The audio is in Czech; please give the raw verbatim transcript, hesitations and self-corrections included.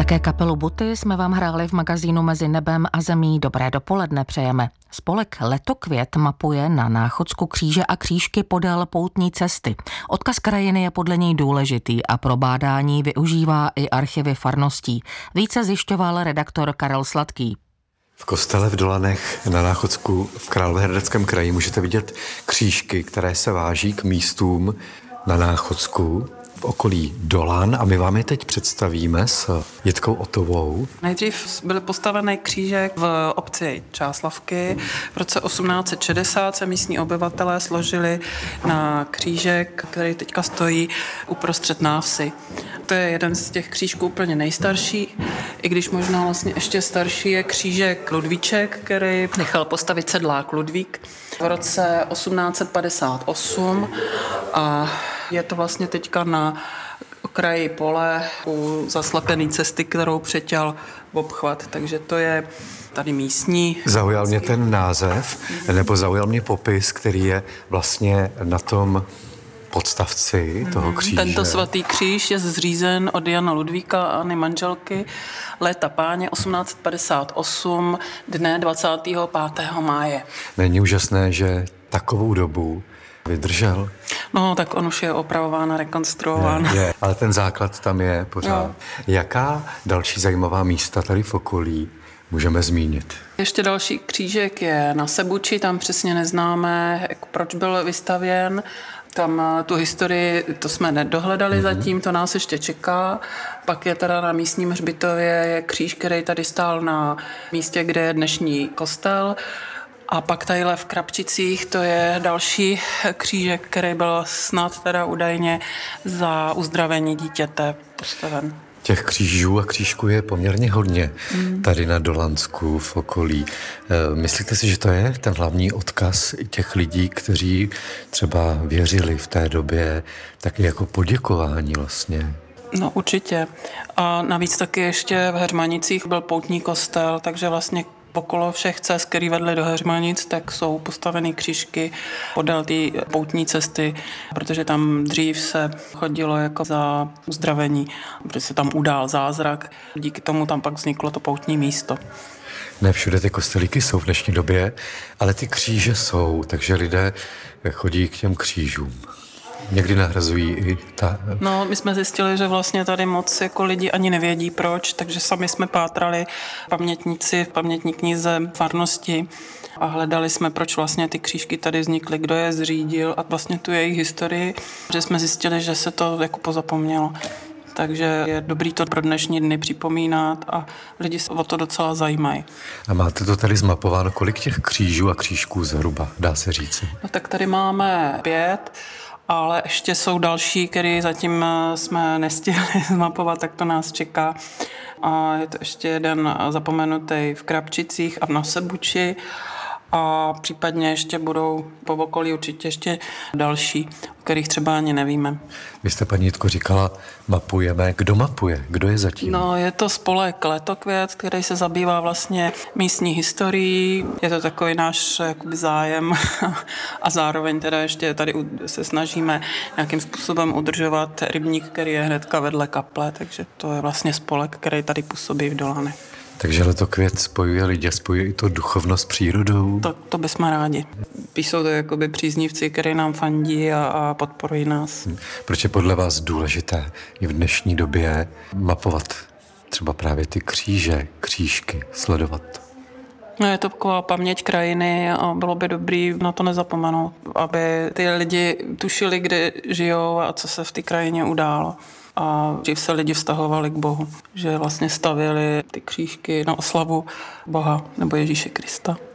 Také kapelu Buty jsme vám hráli v magazínu Mezi nebem a zemí. Dobré dopoledne přejeme. Spolek Letokvět mapuje na Náchodsku kříže a křížky podél poutní cesty. Odkaz krajiny je podle něj důležitý a pro bádání využívá i archivy farností. Více zjišťoval redaktor Karel Sladký. V kostele v Dolanech na Náchodsku v Královéhradeckém kraji můžete vidět křížky, které se váží k místům na Náchodsku v okolí Dolan a my vám je teď představíme s Jitkou Otovou. Nejdřív byl postavený křížek v obci Čáslavky. V roce osmnáct set šedesát se místní obyvatelé složili na křížek, který teďka stojí uprostřed návsi. To je jeden z těch křížků úplně nejstarší, i když možná vlastně ještě starší je křížek Ludvíček, který nechal postavit sedlák Ludvík v roce osmnáct set padesát osm a je to vlastně teďka na okraji pole u zaslepené cesty, kterou přetěl v obchvat, takže to je tady místní. Zaujal mě ten název, nebo zaujal mě popis, který je vlastně na tom podstavci toho kříže. Tento svatý kříž je zřízen od Jana Ludvíka a Anny manželky léta páně osmnáct set padesát osm dne dvacátého pátého máje. Není úžasné, že takovou dobu vydržel? No, tak on už je opravován a rekonstruován. Je, je, ale ten základ tam je pořád. No. Jaká další zajímavá místa tady v okolí můžeme zmínit? Ještě další křížek je na Sebuči, tam přesně neznáme, proč byl vystavěn. Tam tu historii, to jsme nedohledali mm-hmm. zatím, to nás ještě čeká. Pak je teda na místním hřbitově je kříž, který tady stál na místě, kde je dnešní kostel. A pak tadyhle v Krapčicích, to je další křížek, který byl snad teda údajně za uzdravení dítěte postaven. Těch křížů a křížků je poměrně hodně mm. tady na Dolansku v okolí. Myslíte si, že to je ten hlavní odkaz těch lidí, kteří třeba věřili v té době, taky jako poděkování vlastně? No určitě. A navíc taky ještě v Heřmanicích byl poutní kostel, takže vlastně okolo všech cest, které vedly do Heřmanic, tak jsou postaveny křížky podél té poutní cesty, protože tam dřív se chodilo jako za uzdravení, protože se tam udál zázrak. Díky tomu tam pak vzniklo to poutní místo. Ne všude ty kostelíky jsou v dnešní době, ale ty kříže jsou, takže lidé chodí k těm křížům. Někdy nahrazují i ta... No, my jsme zjistili, že vlastně tady moc jako lidi ani nevědí proč, takže sami jsme pátrali pamětníci v pamětní knize farnosti a hledali jsme, proč vlastně ty křížky tady vznikly, kdo je zřídil a vlastně tu jejich historii, že jsme zjistili, že se to jako pozapomnělo. Takže je dobrý to pro dnešní dny připomínat a lidi se o to docela zajímají. A máte to tady zmapováno, kolik těch křížů a křížků zhruba, dá se říci? No tak tady máme pět, ale ještě jsou další, které zatím jsme nestihli zmapovat, tak to nás čeká. A je to ještě jeden zapomenutý v Krapčicích a v Nasebuči a případně ještě budou po okolí určitě ještě další, o kterých třeba ani nevíme. Vy jste, paní Jitko, říkala, mapujeme. Kdo mapuje? Kdo je zatím? No, je to spolek Letokvět, který se zabývá vlastně místní historií. Je to takový náš jakoby zájem a zároveň teda ještě tady se snažíme nějakým způsobem udržovat rybník, který je hnedka vedle kaple, takže to je vlastně spolek, který tady působí v Dolanech. Takže Letokvět spojuje lidi, spojuje i to duchovno s přírodou? To, to bychom rádi. Jsou to jakoby příznivci, kteří nám fandí a, a podporují nás. Hmm. Proč je podle vás důležité i v dnešní době mapovat třeba právě ty kříže, křížky, sledovat to? No, je to taková paměť krajiny a bylo by dobrý na to nezapomenout, aby ty lidi tušili, kde žijou a co se v té krajině událo. A dřív se lidi vztahovali k Bohu, že vlastně stavěli ty křížky na oslavu Boha nebo Ježíše Krista.